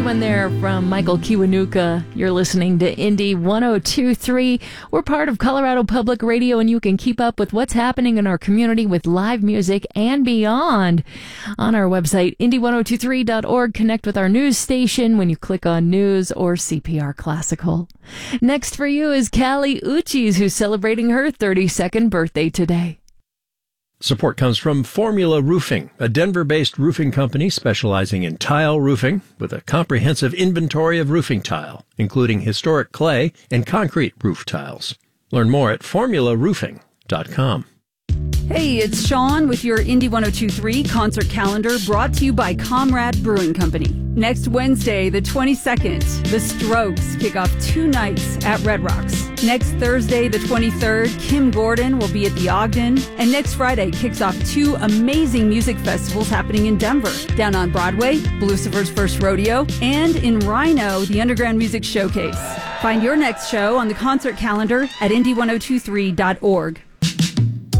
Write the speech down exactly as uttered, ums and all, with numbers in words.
one there from Michael Kiwanuka. You're listening to Indie one oh two point three. We're part of Colorado Public Radio, and you can keep up with what's happening in our community with live music and beyond on our website, indie one oh two three dot org. Connect with our news station when you click on News or C P R Classical. Next for you is Callie Uchis, who's celebrating her thirty-second birthday today. Support comes from Formula Roofing, a Denver-based roofing company specializing in tile roofing with a comprehensive inventory of roofing tile, including historic clay and concrete roof tiles. Learn more at formula roofing dot com. Hey, it's Sean with your Indie one oh two point three concert calendar brought to you by Comrade Brewing Company. Next Wednesday, the twenty-second, The Strokes kick off two nights at Red Rocks. Next Thursday, the twenty-third, Kim Gordon will be at the Ogden. And next Friday kicks off two amazing music festivals happening in Denver. Down on Broadway, Lucifer's First Rodeo, and in Rhino, the Underground Music Showcase. Find your next show on the concert calendar at indie one oh two three dot org.